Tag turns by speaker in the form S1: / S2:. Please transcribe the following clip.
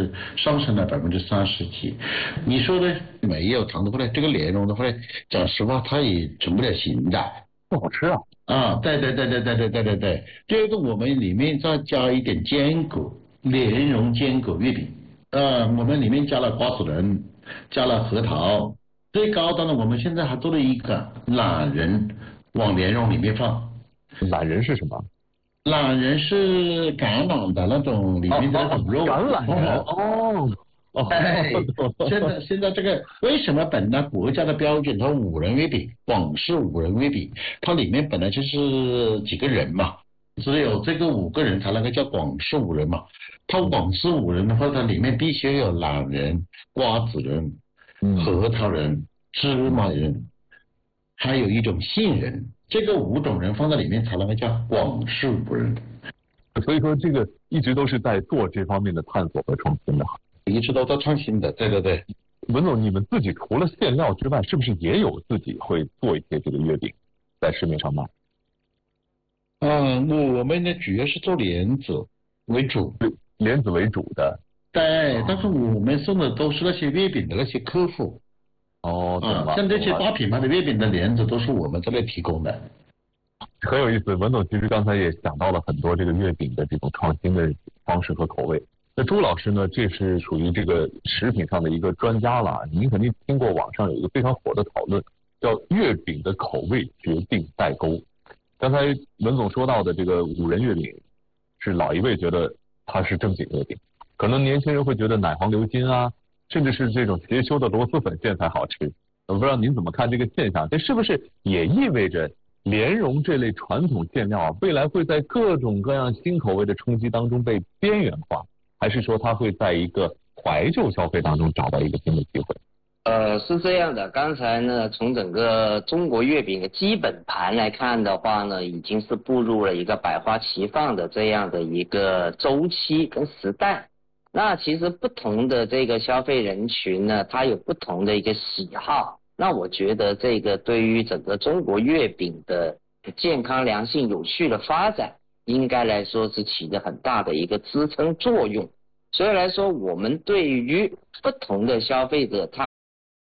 S1: 是上升了30%几。你说的没有糖的话呢，这个莲蓉的话呢，讲实话它也成不了形的。
S2: 不好吃啊。
S1: 啊，对对对对对对对对对，这个我们里面再加一点坚果，莲蓉坚果月饼。我们里面加了瓜子仁，加了核桃。最高端的，我们现在还做了一个懒人往莲蓉里面放。
S2: 懒人是什么？
S1: 懒人是橄榄的那种里面的那种肉。
S2: 橄榄仁哦。
S1: 哎，现在这个为什么本来国家的标准它五仁月饼，广式五仁月饼，它里面本来就是几个人嘛，只有这个5个人才能够叫广式五仁嘛。它广式五仁的话，它里面必须有懒人、瓜子仁、核桃仁、芝麻仁，还有一种杏仁，这个5种仁放在里面才能够叫广式五仁。
S2: 所以说这个一直都是在做这方面的探索和创新的。
S1: 一直都在创新的，对对对。
S2: 文总，你们自己除了馅料之外，是不是也有自己会做一些这个月饼，在市面上卖？
S1: 我们呢主要是做莲子为主。
S2: 莲子为主的。
S1: 对，但是我们送的都是那些月饼的那些客户。像这些大品牌的月饼的莲子都是我们这里提供的。
S2: 很有意思，文总其实刚才也讲到了很多这个月饼的这种创新的方式和口味。那朱老师呢，这是属于这个食品上的一个专家了。您肯定听过网上有一个非常火的讨论，叫月饼的口味决定代沟。刚才文总说到的这个五仁月饼，是老一辈觉得它是正经月饼，可能年轻人会觉得奶黄流金啊，甚至是这种邪修的螺蛳粉馅才好吃。我不知道您怎么看这个现象，这是不是也意味着莲蓉这类传统馅料未来会在各种各样新口味的冲击当中被边缘化？还是说它会在一个怀旧消费当中找到一个新的机会？
S3: 是这样的，刚才呢，从整个中国月饼的基本盘来看的话呢，已经是步入了一个百花齐放的这样的一个周期跟时代。那其实不同的这个消费人群呢，它有不同的一个喜好。那我觉得这个对于整个中国月饼的健康、良性、有序的发展，应该来说是起着很大的一个支撑作用。所以来说，我们对于不同的消费者，他